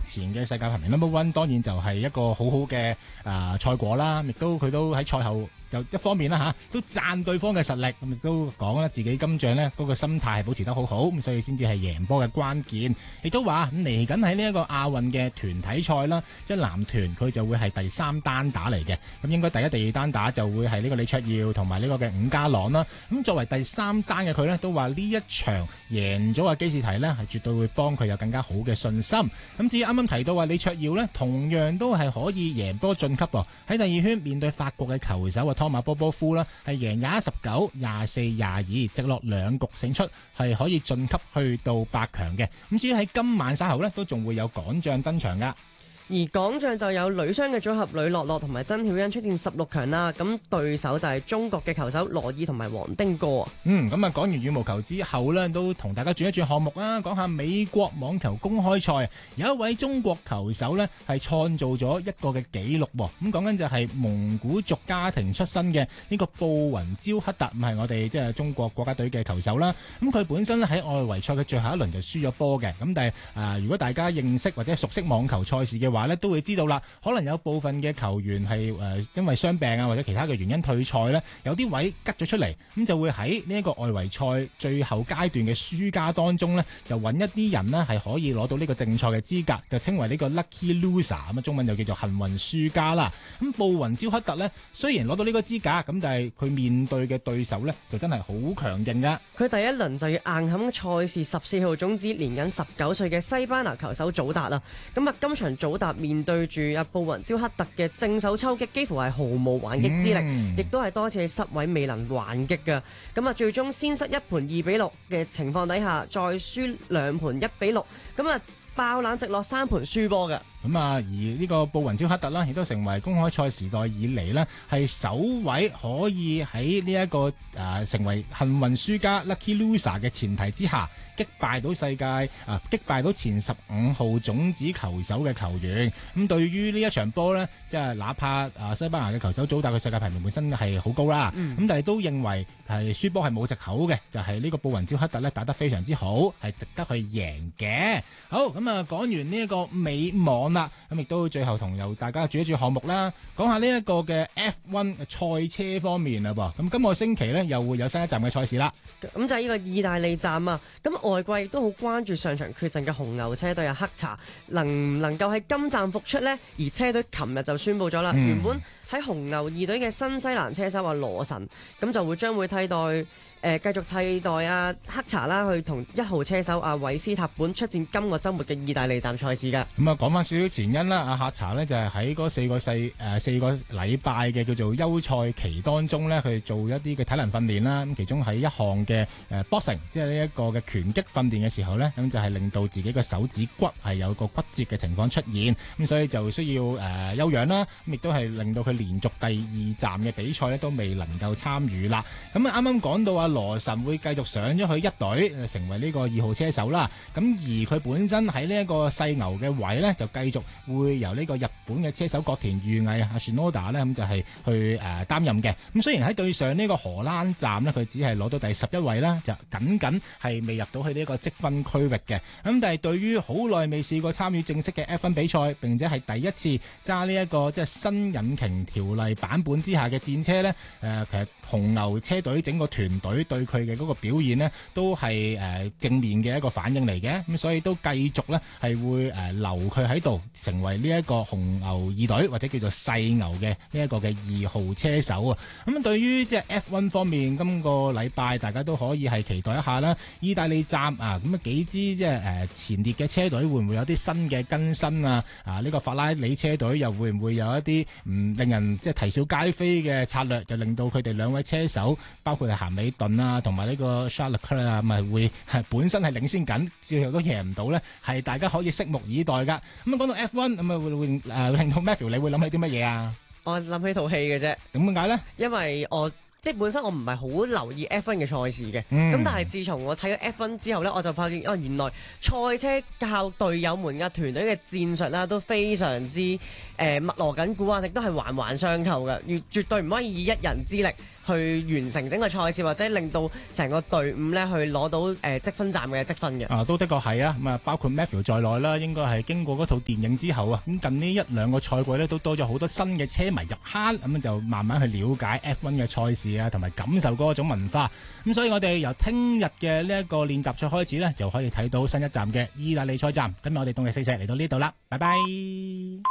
前嘅世界排名 No.1 當然就係一個好好嘅賽果啦，亦都佢都喺賽後就一方面啦都讚對方嘅實力，咁亦都講啦自己今仗呢嗰個心態係保持得好好，咁所以先至係贏波嘅關鍵。亦都話嚟緊喺呢一個亞運嘅團體賽啦，即係男團佢就會係第3單打嚟嘅，咁應該第1、第2單打就會係呢個李卓耀同埋呢個嘅伍家朗啦。咁作為第3單嘅佢呢，都話呢一場贏咗基士提呢，係絕對會幫佢有更加好嘅信心。咁至於啱啱提到話李卓耀呢，同樣都係可以贏波晉級喎。喺第2圈面對法國嘅球手湯馬波波夫啦，係贏21-19、24-22，直落2局勝出，係可以晉級去到8強嘅。咁至於喺今晚稍後呢，都仲會有港將登場噶。 而港將就有女雙嘅組合呂樂樂同埋曾曉欣出戰16強啦，咁對手就係中國嘅球手羅伊同埋黃丁哥啊。 咁講完羽毛球之後呢，都同大家轉一轉項目啦，講下美國網球公開賽，有一位中國球手呢係創造咗一個嘅紀錄喎。咁講緊就係蒙古族家庭出身嘅呢個布雲焦克特，咁係我哋即係中國國家隊嘅球手啦。咁佢本身喺外圍賽嘅最後一輪就輸咗波嘅，咁但係如果大家認識或者熟悉網球賽事嘅話，都會知道啦，可能有部分嘅球員係因為傷病啊或者其他嘅原因退賽呢，有啲位吉咗出嚟，咁就會喺呢一個外圍賽最後階段嘅輸家當中呢，就揾一啲人呢係可以攞到呢個正賽嘅資格，就稱為呢個 lucky loser， 咁中文就叫做幸運輸家啦。咁布雲焦克特呢，雖然攞到呢個資格，咁但係佢面對嘅對手呢，就真係好強勁噶。 佢第一輪就要硬撼賽事14號種子年僅19歲嘅西班牙球手祖達啦。咁今場祖達面對住布雲焦克特嘅正手抽擊，幾乎係毫無還擊之力，亦都係多次失位未能還擊嘅。咁最終先失1盤2-6嘅情況底下，再輸2盤1-6，咁爆冷直落3盤輸波嘅。 咁而呢個布雲焦克特啦，亦都成為公開賽時代以嚟呢係首位可以喺呢一個成為幸運輸家 lucky loser 嘅前提之下，擊敗到擊敗到前15號種子球手嘅球員。咁對於呢一場波呢，即係哪怕西班牙嘅球手祖達嘅世界排名本身係好高啦，咁但係都認為係輸波係冇藉口嘅，就係呢個布雲焦克特呢打得非常之好，係值得去贏嘅。好，咁講完呢一個美網啦，咁亦都最後同大家轉一轉項目啦，講下呢一個嘅 F1 賽車方面啦噃。咁今個星期呢，又會有新一站嘅賽事啦。 咁就係呢個意大利站啊。咁外國亦都好關注上場缺陣嘅紅牛車隊黑茶能唔能夠喺今站復出呢？而車隊琴日就宣布咗啦，原本喺紅牛2隊嘅新西蘭車手羅神，咁就將會替代。繼續替代黑茶啦，去同1號車手韋斯塔本出戰今個週末嘅意大利站賽事㗎。 咁講翻少少前因啦，黑茶呢就係喺嗰4個禮拜嘅叫做休賽期當中呢，佢做一啲嘅體能訓練啦。咁其中喺一項嘅boxing，即係呢一個嘅拳擊訓練嘅時候呢，咁就係令到自己嘅手指骨係有個骨折嘅情況出現，咁所以就需要休養啦。咁亦都係令到佢連續第2站嘅比賽呢都未能夠參與啦。咁啱啱講到羅神會繼續上咗去1隊，成為呢個2號車手啦。咁而佢本身喺呢一個細牛嘅位呢，就繼續會由呢個日本嘅車手角田裕毅Shinoda 呢，咁就係去擔任嘅。咁雖然喺對上呢個荷蘭站呢，佢只係攞到第11位啦，就僅係未入到去呢個積分區域嘅。咁但係對於好耐未試過參與正式嘅 F1 比賽，並且係第一次揸呢一個即係新引擎條例版本之下嘅戰車呢，其實紅牛車隊整個團隊對佢嘅嗰個表現呢，都係正面嘅一個反應嚟嘅。咁所以都繼續呢係會留佢喺度，成為呢一個紅牛2隊或者叫做細牛嘅呢一個嘅2號車手啊。咁對於即係 F1 方面，今個禮拜大家都可以係期待一下啦。意大利站咁幾支即係前列嘅車隊會唔會有啲新嘅更新啊？呢個法拉利車隊又會唔會有一啲唔令人即係啼笑皆非嘅策略，就令到佢哋2位車手，包括係咸美頓同埋呢個 Charles Leclerc 咪會本身係領先緊，最後都贏唔到呢，係大家可以拭目以待噶。咁講到 F1 咁會令到 Matthew 你會諗起啲乜嘢啊？ 我諗起套戲嘅啫。 點解呢？ 因為即係本身我唔係好留意 F1 嘅賽事嘅，咁但係自從我睇咗 F1 之後呢，我就發現原來賽車靠隊友們嘅團隊嘅戰術啦，都非常之密鑼緊鼓啊，亦都係環環相扣嘅，絕對唔可以以一人之力去完成整個賽事，或者令到成個隊伍咧去攞到積分站嘅積分嘅。 都的確係啊，咁啊包括 Matthew 在內啦，應該係經過嗰套電影之後啊，咁近呢一兩個賽季咧都多咗好多新嘅車迷入坑，咁就慢慢去了解 F1 嘅賽事啊，同埋感受嗰種文化。咁所以我哋由聽日嘅呢一個練習賽開始呢，就可以睇到新一站嘅意大利賽站。今日我哋動力四射嚟到呢度啦，拜拜。